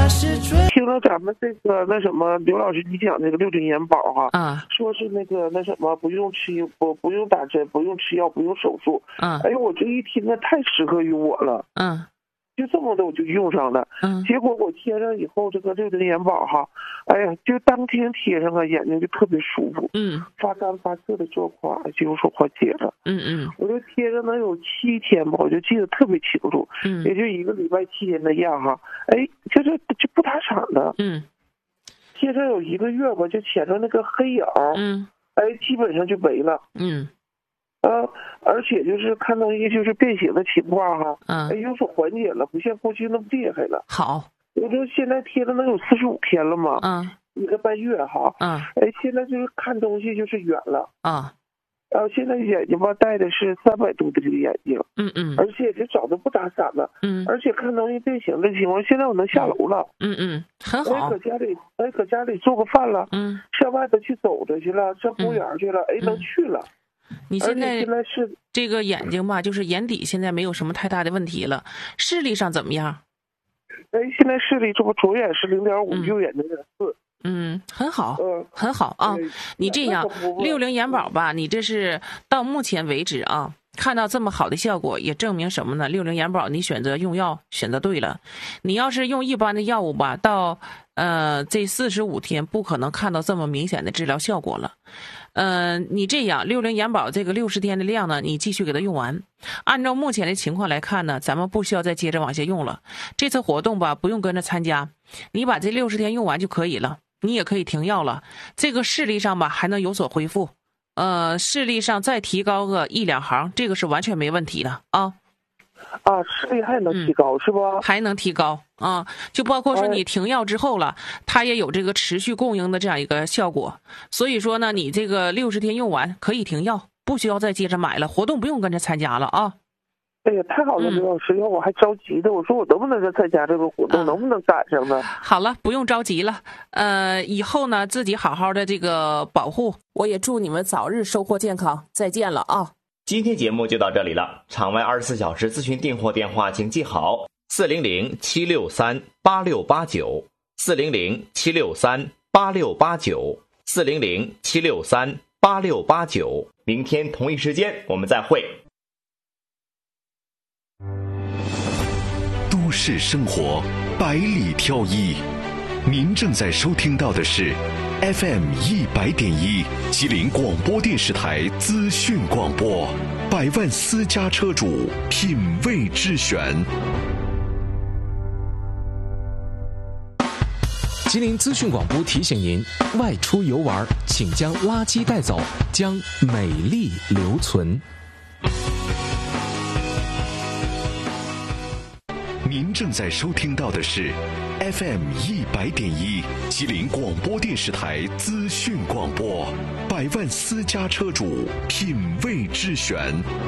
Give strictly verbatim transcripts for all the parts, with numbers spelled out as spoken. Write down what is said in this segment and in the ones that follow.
听了咱们这个那什么刘老师你讲那个六零元宝哈， 啊， 说是那个那什么不用吃不不用打针不用吃药不用手术， 嗯， 哎呦我这一听啊太适合于我了， 嗯， 就这么的我就用上了， 嗯， 结果我贴上以后这个六零元宝哈，哎呀就当天贴上啊眼睛就特别舒服， 嗯， 发干发涩的状况就说缓解了， 嗯嗯， 我就贴上能有七天吧，我就记得特别清楚， 嗯， 也就一个礼拜七天的样哈，哎就是就不打闪的， 嗯， 贴上有一个月吧，就前头那个黑影， 嗯， 哎基本上就没了， 嗯， 呃，而且就是看到一些就是变形的情况哈， 嗯， 哎有所缓解了，不像过去那么厉害了。 好， 我就现在贴了能有四十五天了嘛， 嗯， 一个半月哈， 嗯， 哎现在就是看东西就是远了， 啊， 然后现在眼睛吧戴的是三百度的这个眼镜， 嗯嗯， 而且就找的不打闪了， 嗯， 而且看东西变形的情况，现在我能下楼了， 嗯嗯，很哎好搁，家里哎搁家里做个饭了， 嗯， 上外头去走着去了，上公园去了，哎能去了。 你现在现在是这个眼睛吧，就是眼底现在没有什么太大的问题了，视力上怎么样？ 哎，现在视力这不左眼是零点五，右眼零点四。 嗯，很好， 嗯， 很好啊。你这样六零元宝吧，你这是到目前为止啊，看到这么好的效果，也证明什么呢？六零元宝你选择用药选择对了。你要是用一般的药物吧，到呃这四十五天不可能看到这么明显的治疗效果了。呃，你这样六零元宝这个六十天的量呢，你继续给它用完。按照目前的情况来看呢，咱们不需要再接着往下用了。这次活动吧，不用跟着参加，你把这六十天用完就可以了。你也可以停药了。这个视力上吧还能有所恢复，呃，视力上再提高个一两行，这个是完全没问题的啊。 啊，视力还能提高、嗯、是吧？ 还能提高啊，就包括说你停药之后了，哎、它也有这个持续供应的这样一个效果。所以说呢，你这个六十天用完可以停药，不需要再接着买了，活动不用跟着参加了啊。 哎呀，太好了，刘老师，要、嗯、我还着急的，我说我能不能再参加这个活动，啊、能不能赶上呢？ 好了，不用着急了，呃，以后呢自己好好的这个保护，我也祝你们早日收获健康，再见了啊。 今天节目就到这里了，场外二十四小时咨询订货电话请记好：四零零七六三八六八九，四零零七六三八六八九，四零零七六三八六八九。明天同一时间我们再会。 都市生活百里挑一，您正在收听到的是 F M 一百点一吉林广播电视台资讯广播，百万私家车主品味之选。 吉林资讯广播提醒您：外出游玩，请将垃圾带走，将美丽留存。 您正在收听到的是 F M 一百点一吉林广播电视台资讯广播，百万私家车主品味之选。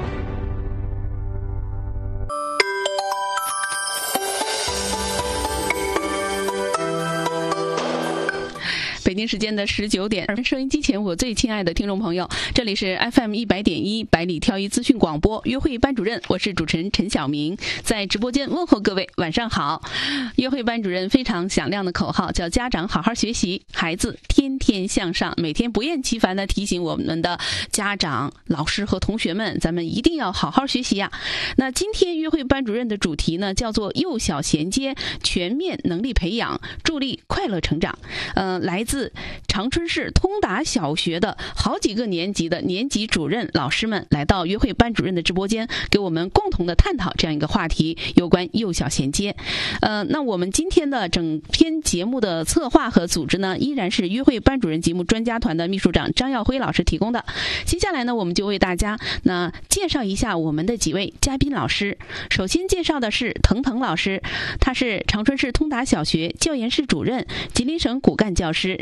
北京时间的十九点，收音机前我最亲爱的听众朋友，这里是 F M 一百点一百里挑一资讯广播约会班主任，我是主持人陈晓明，在直播间问候各位，晚上好。约会班主任非常响亮的口号叫家长好好学习，孩子天天向上，每天不厌其烦的提醒我们的家长、老师和同学们，咱们一定要好好学习呀。那今天约会班主任的主题呢，叫做幼小衔接全面能力培养，助力快乐成长。呃，来自长春市通达小学的好几个年级的年级主任老师们来到约会班主任的直播间，给我们共同的探讨这样一个话题，有关幼小衔接。呃，那我们今天的整篇节目的策划和组织呢，依然是约会班主任节目专家团的秘书长张耀辉老师提供的。接下来呢，我们就为大家那介绍一下我们的几位嘉宾老师。首先介绍的是腾腾老师，他是长春市通达小学教研室主任，吉林省骨干教师，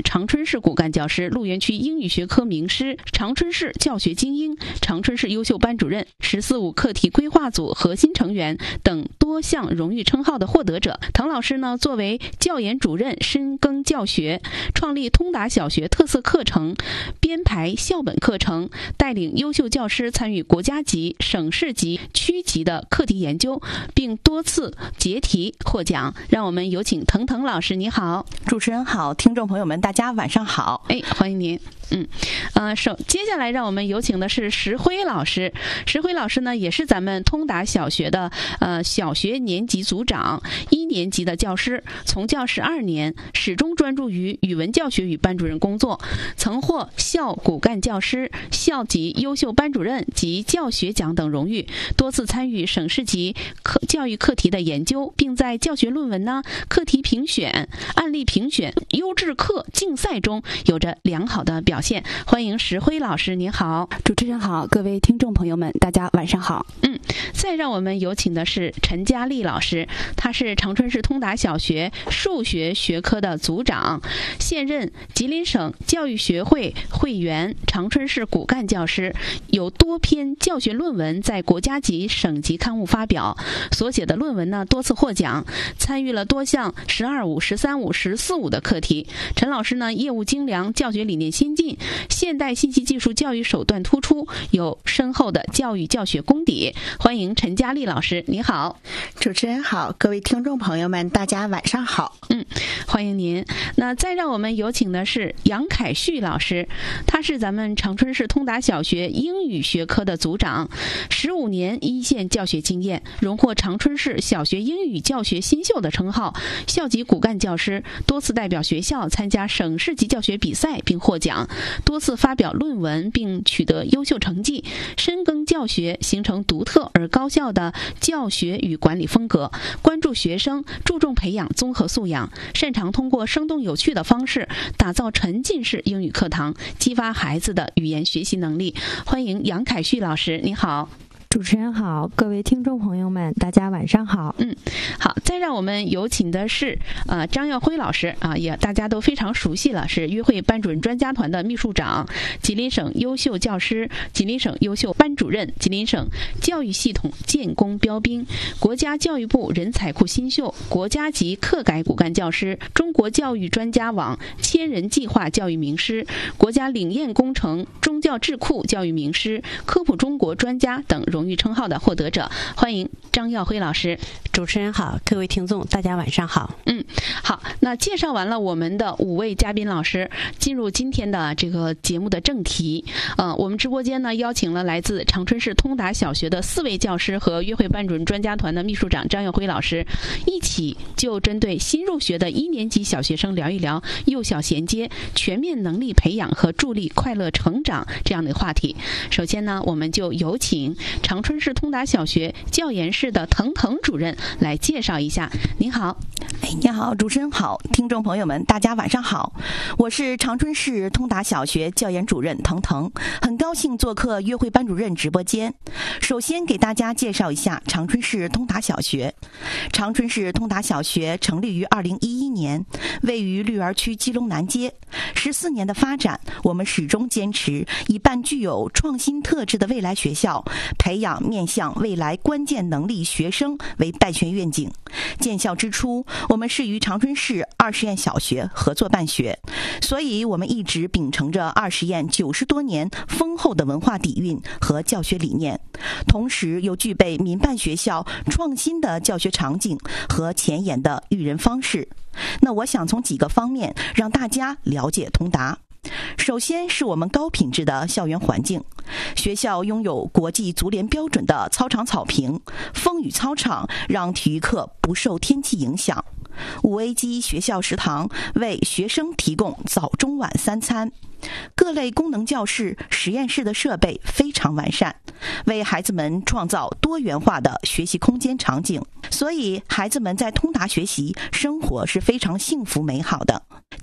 长春市骨干教师、鹿园区英语学科名师、长春市教学精英、长春市优秀班主任、十四五课题规划组核心成员等多项荣誉称号的获得者。滕老师呢，作为教研主任，深耕教学，创立通达小学特色课程，编排校本课程，带领优秀教师参与国家级、省市级、区级的课题研究，并多次结题获奖。让我们有请滕滕老师。你好。 主持人好，听众朋友们大家晚上好。 哎，欢迎您。嗯，呃，首接下来让我们有请的是石辉老师。石辉老师呢，也是咱们通达小学的呃小学年级组长，一年级的教师，从教十二年，始终专注于语文教学与班主任工作，曾获校骨干教师、校级优秀班主任及教学奖等荣誉，多次参与省市级课教育课题的研究，并在教学论文呢、课题评选、案例评选、优质课竞赛中有着良好的表现。欢迎石辉老师，您好。 主持人好，各位听众朋友们大家晚上好。 嗯，再让我们有请的是陈佳丽老师，她是长春市通达小学数学学科的组长，现任吉林省教育学会会员，长春市骨干教师，有多篇教学论文在国家级、省级刊物发表，所写的论文呢多次获奖，参与了多项十二五、十三五、十四五的课题。陈老师呢，业务精良，教学理念先进，现代信息技术教育手段突出，有深厚的教育教学功底。欢迎陈佳丽老师，你好。 主持人好，各位听众朋友们大家晚上好。 嗯，欢迎您。那再让我们有请的是杨凯旭老师，他是咱们长春市通达小学英语学科的组长，十五年一线教学经验，荣获长春市小学英语教学新秀的称号，校级骨干教师，多次代表学校参加省市级教学比赛并获奖，多次发表论文并取得优秀成绩，深耕教学，形成独特而高效的教学与管理风格，关注学生，注重培养综合素养，擅长通过生动有趣的方式打造沉浸式英语课堂，激发孩子的语言学习能力。欢迎杨凯旭老师，你好。 主持人好，各位听众朋友们大家晚上好。 嗯，好，再让我们有请的是呃张耀辉老师啊，也大家都非常熟悉了，是约会班主任专家团的秘书长，吉林省优秀教师，吉林省优秀班主任，吉林省教育系统建功标兵，国家教育部人才库新秀，国家级课改骨干教师，中国教育专家网千人计划教育名师，国家领验工程中教智库教育名师，科普中国专家等荣誉称号的获得者。欢迎张耀辉老师。 主持人好，各位听众大家晚上好。 嗯，好，那介绍完了我们的五位嘉宾老师，进入今天的这个节目的正题。呃，我们直播间呢邀请了来自长春市通达小学的四位教师和约会班主任专家团的秘书长张耀辉老师，一起就针对新入学的一年级小学生聊一聊幼小衔接、全面能力培养和助力快乐成长这样的话题。首先呢，我们就有请长春市通达小学教研室的滕滕主任来介绍一下。您好。 哎，你好，主持人好，听众朋友们大家晚上好。我是长春市通达小学教研主任滕滕，很高兴做客约会班主任直播间。首先给大家介绍一下长春市通达小学。长春市通达小学成立于二零一一年，位于绿园区基隆南街。十四年的发展，我们始终坚持以办具有创新特质的未来学校，培养面向未来关键能力学生为办学愿景。建校之初，我们是与长春市二实验小学合作办学，所以我们一直秉承着二实验九十多年丰厚的文化底蕴和教学理念，同时又具备民办学校创新的教学场景和前沿的育人方式。那我想从几个方面让大家了解通达。首先是我们高品质的校园环境，学校拥有国际足联标准的操场草坪，风雨操场让体育课不受天气影响。五 A 级学校食堂为学生提供早中晚三餐，各类功能教室、实验室的设备非常完善，为孩子们创造多元化的学习空间场景，所以孩子们在通达学习生活是非常幸福美好的。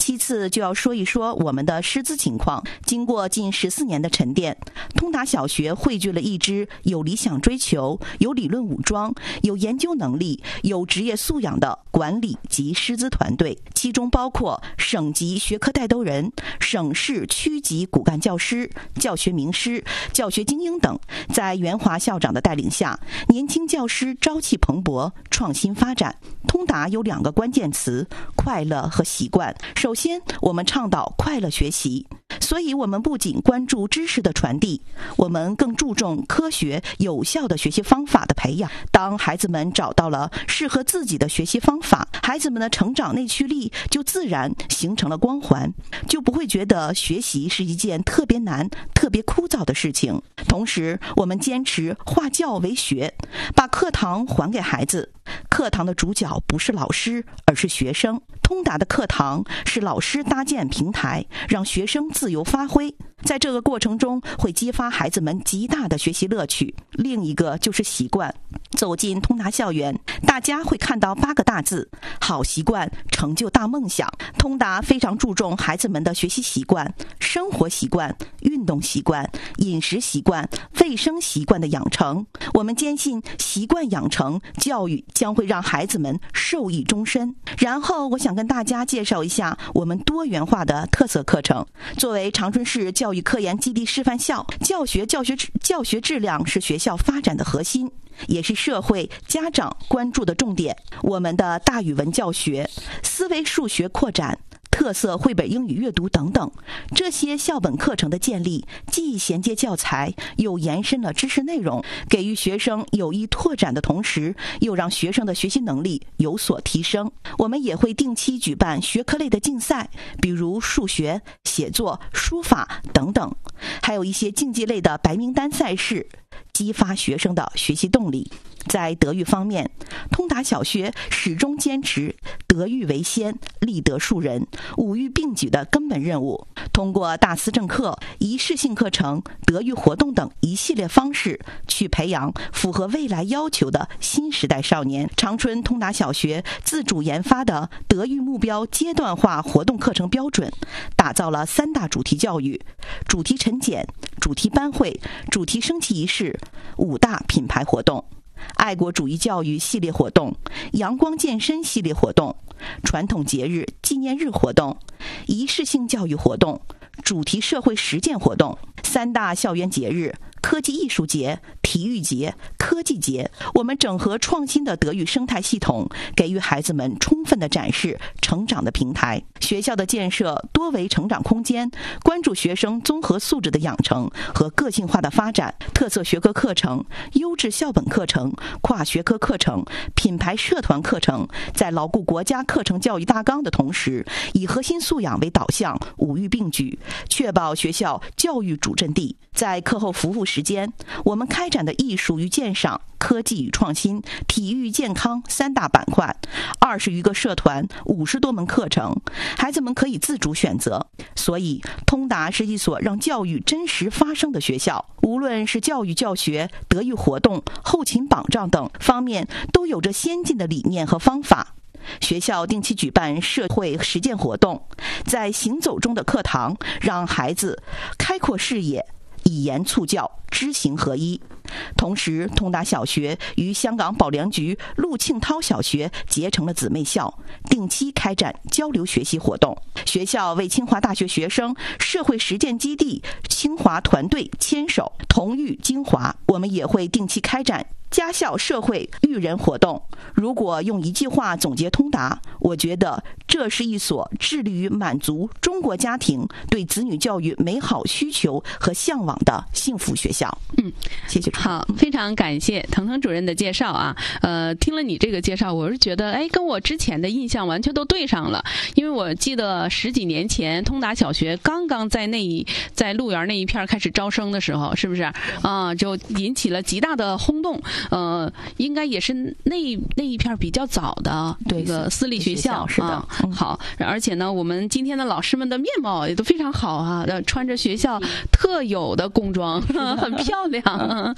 其次就要说一说我们的师资情况。经过近十四年的沉淀，通达小学汇聚了一支有理想追求、有理论武装、有研究能力、有职业素养的管理及师资团队，其中包括省级学科带头人、省市区级骨干教师、教学名师、教学精英等。在袁华校长的带领下，年轻教师朝气蓬勃，创新发展。通达有两个关键词：快乐和习惯。首先，我们倡导快乐学习，所以我们不仅关注知识的传递，我们更注重科学有效的学习方法的培养。当孩子们找到了适合自己的学习方法，孩子们的成长内驱力就自然形成了光环，就不会觉得学习是一件特别难、特别枯燥的事情。同时，我们坚持化教为学，把课堂还给孩子。课堂的主角不是老师，而是学生。通达的课堂是老师搭建平台，让学生自由发挥，在这个过程中会激发孩子们极大的学习乐趣。另一个就是习惯。走进通达校园，大家会看到八个大字：好习惯成就大梦想。通达非常注重孩子们的学习习惯、生活习惯、运动习惯、饮食习惯、卫生习惯的养成。我们坚信习惯养成教育将会让孩子们受益终身。然后我想跟大家介绍一下我们多元化的特色课程。作为长春市教育科研基地示范校，教学教学教学质量是学校发展的核心，也是社会家长关注的重点。我们的大语文教学、思维数学扩展、特色绘本英语阅读等等，这些校本课程的建立，既衔接教材，又延伸了知识内容，给予学生有益拓展的同时，又让学生的学习能力有所提升。我们也会定期举办学科类的竞赛，比如数学、写作、书法等等，还有一些竞技类的白名单赛事，激发学生的学习动力。在德育方面，通达小学始终坚持德育为先、立德树人、五育并举的根本任务，通过大思政课、仪式性课程、德育活动等一系列方式，去培养符合未来要求的新时代少年。长春通达小学自主研发的德育目标阶段化活动课程标准，打造了三大主题教育、主题晨检、主题班会、主题升旗仪式五大品牌活动。爱国主义教育系列活动、阳光健身系列活动、传统节日纪念日活动、仪式性教育活动、主题社会实践活动。三大校园节日：科技艺术节、体育节、科技节。我们整合创新的德育生态系统，给予孩子们充分的展示成长的平台。学校的建设多为成长空间，关注学生综合素质的养成和个性化的发展。特色学科课程、优质校本课程、跨学科课程、品牌社团课程，在牢固国家课程教育大纲的同时，以核心素养为导向，五育并举，确保学校教育主阵地。在课后服务时间，我们开展的艺术与鉴赏、科技与创新、体育健康三大板块，二十余个社团，五十多门课程，孩子们可以自主选择。所以，通达是一所让教育真实发生的学校，无论是教育教学、德育活动、后勤保障等方面，都有着先进的理念和方法。学校定期举办社会实践活动，在行走中的课堂，让孩子开阔视野，以言促教，知行合一。同时，通达小学与香港保良局陆庆涛小学结成了姊妹校，定期开展交流学习活动。学校为清华大学学生社会实践基地清华团队牵手，同育精华。我们也会定期开展家校社会育人活动。如果用一句话总结通达，我觉得这是一所致力于满足中国家庭对子女教育美好需求和向往的幸福学校。 嗯， 谢谢。 好，非常感谢腾腾主任的介绍啊。呃，听了你这个介绍，我是觉得，哎，跟我之前的印象完全都对上了。因为我记得十几年前，通达小学刚刚在那一在鹿园那一片开始招生的时候，是不是啊？就引起了极大的轰动。呃，应该也是那那一片比较早的这个私立学校， 是的、 啊嗯。好，而且呢，我们今天的老师们的面貌也都非常好啊，穿着学校特有的工装，很漂亮。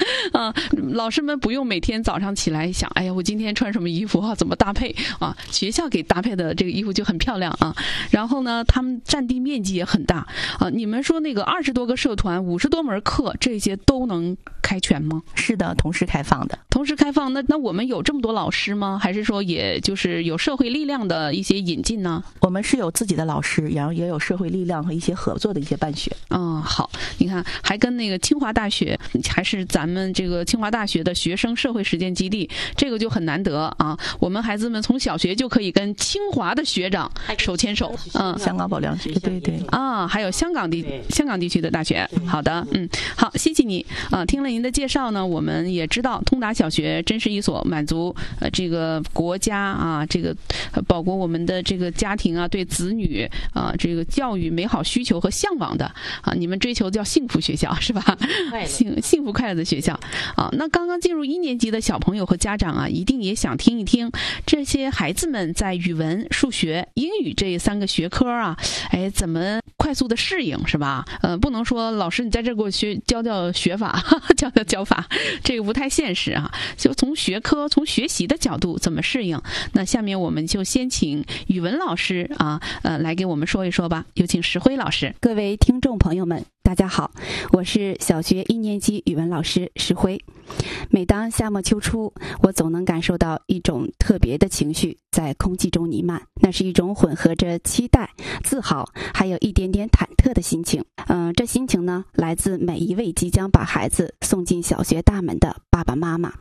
啊，老师们不用每天早上起来想，哎呀，我今天穿什么衣服啊，怎么搭配啊？学校给搭配的这个衣服就很漂亮啊。然后呢，他们占地面积也很大啊。你们说那个二十多个社团，五十多门课，这些都能开全吗？ 是的，同时开放的。 同时开放，那那我们有这么多老师吗？还是说也就是有社会力量的一些引进呢？ 我们是有自己的老师，然后也有社会力量和一些合作的一些办学。 嗯，好，你看还跟那个清华大学，还是咱们这个清华大学的学生社会实践基地，这个就很难得啊。我们孩子们从小学就可以跟清华的学长手牵手。嗯， 香港保良局，对对啊，还有香港地香港地区的大学。好的，嗯，好，谢谢你啊。听了您的介绍呢，我们也知道通达小学真是一所满足呃这个国家啊，这个包括我们的这个家庭啊，对子女啊这个教育美好需求和向往的啊，你们追求叫幸福学校是吧？幸幸福快乐的学校啊。那刚刚进入一年级的小朋友和家长啊，一定也想听一听这些孩子们在语文、数学、英语这三个学科啊，哎，怎么快速的适应是吧？呃，不能说老师你在这给我学教教学法，教教教法，这个不太现实啊。就从学科、从学习的角度怎么适应？那下面我们就先请语文老师啊，呃，来给我们说一说吧。有请石辉老师。 各位听众朋友们，大家好，我是小学一年级语文老师石辉。每当夏末秋初，我总能感受到一种特别的情绪在空气中弥漫，那是一种混合着期待、自豪，还有一点点忐忑的心情。嗯、呃，这心情呢，来自每一位即将把孩子送进小学大门的爸爸妈妈。